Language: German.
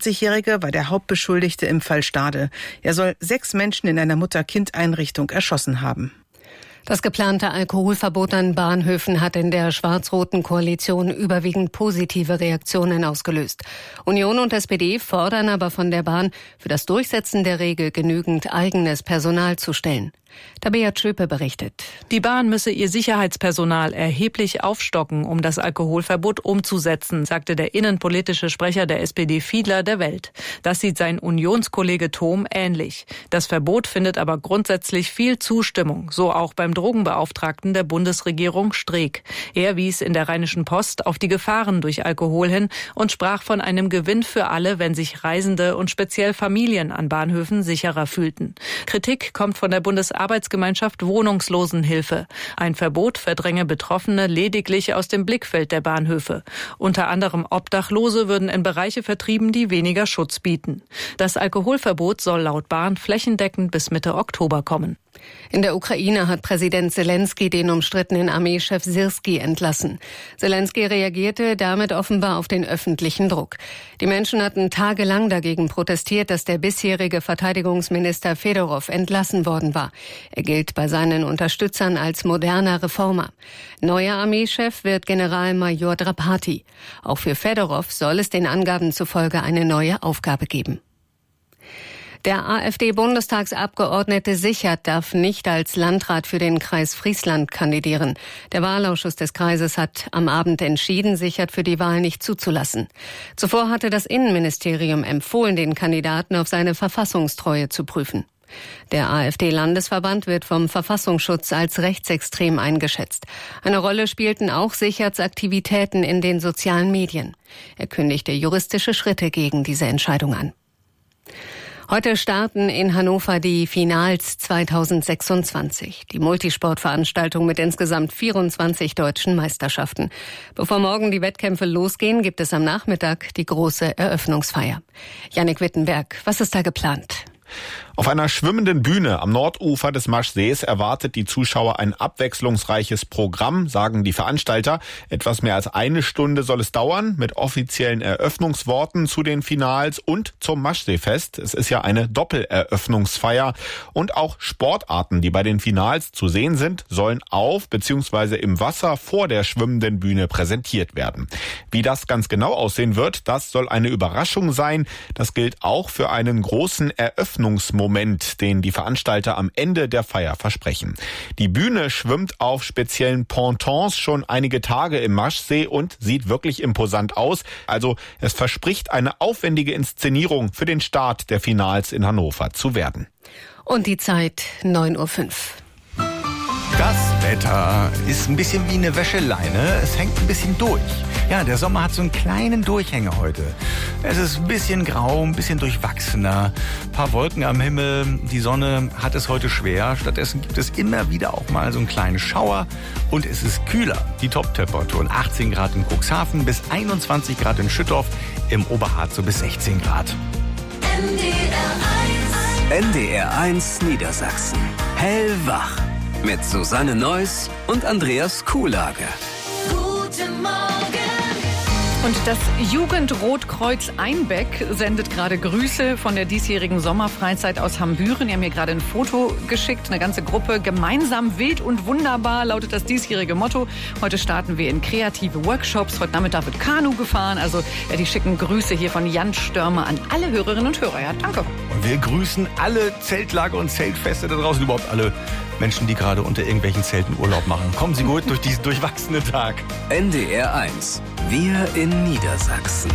48-Jährige war der Hauptbeschuldigte im Fall Stade. Er soll 6 Menschen in einer Mutter-Kind-Einrichtung erschossen haben. Das geplante Alkoholverbot an Bahnhöfen hat in der schwarz-roten Koalition überwiegend positive Reaktionen ausgelöst. Union und SPD fordern aber von der Bahn, für das Durchsetzen der Regel genügend eigenes Personal zu stellen. Tabea Tschöpe berichtet. Die Bahn müsse ihr Sicherheitspersonal erheblich aufstocken, um das Alkoholverbot umzusetzen, sagte der innenpolitische Sprecher der SPD Fiedler der Welt. Das sieht sein Unionskollege Thom ähnlich. Das Verbot findet aber grundsätzlich viel Zustimmung, so auch beim Drogenbeauftragten der Bundesregierung Streeck. Er wies in der Rheinischen Post auf die Gefahren durch Alkohol hin und sprach von einem Gewinn für alle, wenn sich Reisende und speziell Familien an Bahnhöfen sicherer fühlten. Kritik kommt von der Bundesarbeitsgemeinschaft Wohnungslosenhilfe. Ein Verbot verdränge Betroffene lediglich aus dem Blickfeld der Bahnhöfe. Unter anderem Obdachlose würden in Bereiche vertrieben, die weniger Schutz bieten. Das Alkoholverbot soll laut Bahn flächendeckend bis Mitte Oktober kommen. In der Ukraine hat Präsident Selenskyj den umstrittenen Armeechef Syrskij entlassen. Selenskyj reagierte damit offenbar auf den öffentlichen Druck. Die Menschen hatten tagelang dagegen protestiert, dass der bisherige Verteidigungsminister Fedorow entlassen worden war. Er gilt bei seinen Unterstützern als moderner Reformer. Neuer Armeechef wird Generalmajor Drapati. Auch für Fedorow soll es den Angaben zufolge eine neue Aufgabe geben. Der AfD-Bundestagsabgeordnete Sichert darf nicht als Landrat für den Kreis Friesland kandidieren. Der Wahlausschuss des Kreises hat am Abend entschieden, Sichert für die Wahl nicht zuzulassen. Zuvor hatte das Innenministerium empfohlen, den Kandidaten auf seine Verfassungstreue zu prüfen. Der AfD-Landesverband wird vom Verfassungsschutz als rechtsextrem eingeschätzt. Eine Rolle spielten auch Sicherts Aktivitäten in den sozialen Medien. Er kündigte juristische Schritte gegen diese Entscheidung an. Heute starten in Hannover die Finals 2026, die Multisportveranstaltung mit insgesamt 24 deutschen Meisterschaften. Bevor morgen die Wettkämpfe losgehen, gibt es am Nachmittag die große Eröffnungsfeier. Jannik Wittenberg, was ist da geplant? Auf einer schwimmenden Bühne am Nordufer des Maschsees erwartet die Zuschauer ein abwechslungsreiches Programm, sagen die Veranstalter. Etwas mehr als 1 Stunde soll es dauern, mit offiziellen Eröffnungsworten zu den Finals und zum Maschseefest. Es ist ja eine Doppeleröffnungsfeier. Und auch Sportarten, die bei den Finals zu sehen sind, sollen auf bzw. im Wasser vor der schwimmenden Bühne präsentiert werden. Wie das ganz genau aussehen wird, das soll eine Überraschung sein. Das gilt auch für einen großen Eröffnungsmoment, den die Veranstalter am Ende der Feier versprechen. Die Bühne schwimmt auf speziellen Pontons schon einige Tage im Maschsee und sieht wirklich imposant aus. Also es verspricht eine aufwendige Inszenierung für den Start der Finals in Hannover zu werden. Und die Zeit 9:05 Uhr. Das Wetter ist ein bisschen wie eine Wäscheleine. Es hängt ein bisschen durch. Ja, der Sommer hat so einen kleinen Durchhänger heute. Es ist ein bisschen grau, ein bisschen durchwachsener. Ein paar Wolken am Himmel. Die Sonne hat es heute schwer. Stattdessen gibt es immer wieder auch mal so einen kleinen Schauer. Und es ist kühler. Die Top-Temperaturen 18 Grad in Cuxhaven bis 21 Grad in Schüttorf. Im Oberharz so bis 16 Grad. NDR 1 Niedersachsen. Hellwach. Mit Susanne Neuss und Andreas Kuhlage. Guten Morgen. Und das Jugendrotkreuz Einbeck sendet gerade Grüße von der diesjährigen Sommerfreizeit aus Hambüren. Die haben mir gerade ein Foto geschickt, eine ganze Gruppe. Gemeinsam wild und wunderbar lautet das diesjährige Motto. Heute starten wir in kreative Workshops. Heute Nachmittag wird Kanu gefahren. Also die schicken Grüße hier von Jan Störmer an alle Hörerinnen und Hörer. Ja, danke. Und wir grüßen alle Zeltlager und Zeltfeste da draußen, überhaupt alle Menschen, die gerade unter irgendwelchen Zelten Urlaub machen. Kommen Sie gut durch diesen durchwachsenen Tag. NDR 1. Wir in Niedersachsen.